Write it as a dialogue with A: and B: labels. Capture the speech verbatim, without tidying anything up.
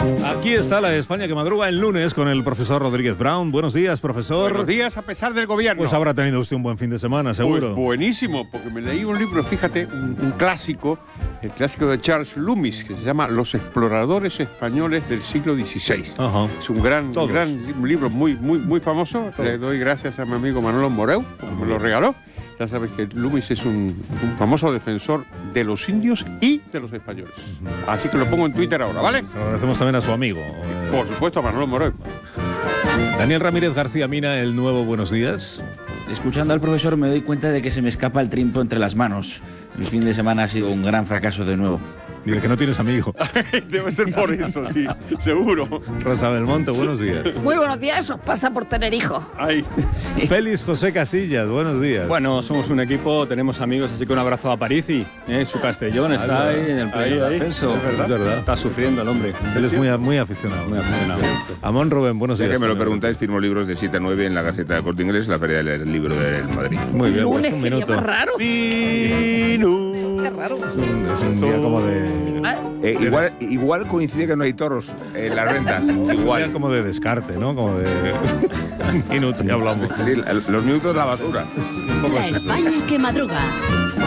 A: Aquí está la España que madruga el lunes con el profesor Rodríguez Brown. Buenos días, profesor.
B: Buenos días, a pesar del gobierno.
A: Pues habrá tenido usted un buen fin de semana, seguro.
B: Pues buenísimo, porque me leí un libro, fíjate, un, un clásico, el clásico de Charles Loomis, que se llama Los exploradores españoles del siglo dieciséis.
A: Ajá.
B: Es un gran,
A: Todos.
B: gran un libro muy, muy, muy famoso.
A: Todos.
B: Le doy gracias a mi amigo Manolo Moreu, que me lo regaló. Ya sabes que Loomis es un, un famoso defensor de los indios y de los españoles. Así que lo pongo en Twitter ahora, ¿vale?
A: Se lo agradecemos también a su amigo. eh,
B: Por supuesto, a Manolo Moreu.
A: Daniel Ramírez García Mina, el nuevo Buenos Días.
C: Escuchando al profesor me doy cuenta de que se me escapa el trimpo entre las manos. El fin de semana ha sido un gran fracaso de nuevo.
A: Dile que no tienes amigo.
B: Debe ser por eso, sí, seguro.
A: Rosa Belmonte, buenos días.
D: Muy buenos días, os pasa por tener hijos.
B: Ay.
A: Félix José Casillas, buenos días.
E: Bueno, somos un equipo, tenemos amigos, así que un abrazo a Parisi, ¿eh? Su Castellón
A: Ah,
E: está
A: es
E: ahí en el
B: Ahí,
E: pleno
B: ahí.
E: ascenso.
A: Es verdad. Es verdad.
E: Está sufriendo el hombre.
A: Él es muy, muy aficionado.
E: Muy aficionado.
A: Amón Rubén, buenos
F: Ya
A: días.
F: que me lo
A: señor.
F: preguntáis, firmo libros de siete a nueve en la Gaceta de Corte Inglés, la Feria del Libro del Madrid.
A: Muy bien, pues
D: Lunes,
A: un
D: qué día
A: minuto.
D: más raro.
B: Vino.
D: Qué raro.
A: Es un, es un día como de...
F: Eh, igual, igual coincide que no hay toros en las rentas.
A: Es un día
F: Igual.
A: como de descarte, ¿no? Como de... Minuto, ya hablamos.
F: Sí, los minutos de la basura.
A: Un poco
G: La
A: es esto.
G: España que madruga.